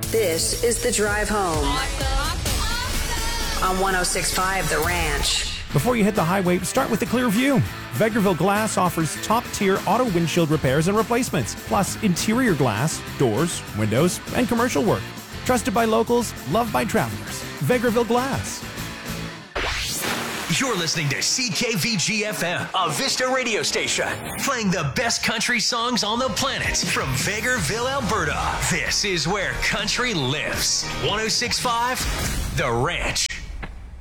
This is The Drive Home on 106.5 The Ranch. Before you hit the highway, start with the clear view. Vegreville Glass offers top-tier auto windshield repairs and replacements, plus interior glass, doors, windows, and commercial work. Trusted by locals, loved by travelers. Vegreville Glass. You're listening to CKVG-FM, a Vista radio station, playing the best country songs on the planet from Vegreville, Alberta. This is where country lives. 106.5 The Ranch.